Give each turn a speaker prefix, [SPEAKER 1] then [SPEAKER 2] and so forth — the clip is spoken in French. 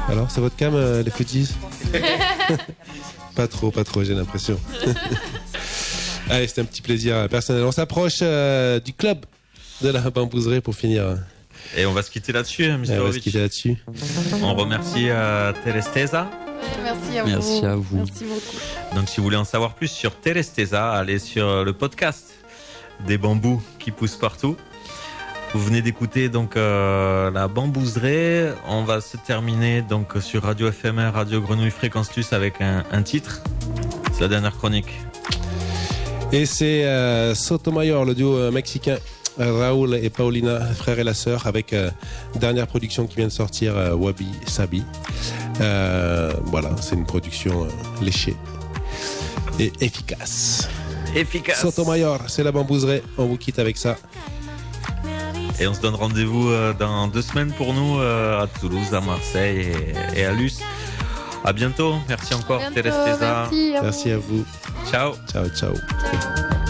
[SPEAKER 1] Alors, c'est votre cam, les footies? Pas trop, j'ai l'impression. Allez, c'était un petit plaisir personnel. On s'approche du club de la bambouserie pour finir.
[SPEAKER 2] Et on va se quitter là-dessus,
[SPEAKER 1] On va se quitter là-dessus.
[SPEAKER 2] On remercie Teresteza.
[SPEAKER 3] Merci à vous.
[SPEAKER 4] Merci à vous.
[SPEAKER 3] Merci beaucoup.
[SPEAKER 2] Donc, si vous voulez en savoir plus sur Teresteza, allez sur le podcast des bambous qui poussent partout. Vous venez d'écouter donc la bambouserie. On va se terminer donc sur Radio FMR, Radio Grenouille Fréquence Plus avec un titre. C'est la dernière chronique.
[SPEAKER 1] Et c'est Sotomayor, le duo mexicain. Raoul et Paulina, frère et la sœur, avec dernière production qui vient de sortir, Wabi Sabi. Voilà, c'est une production léchée et efficace. Sotomayor, c'est la bambouserie. On vous quitte avec ça.
[SPEAKER 2] Et on se donne rendez-vous dans 2 semaines pour nous à Toulouse, à Marseille et à Luce. À bientôt. Merci encore, Teresteza.
[SPEAKER 3] Merci
[SPEAKER 1] à vous.
[SPEAKER 2] Ciao.
[SPEAKER 1] Ciao.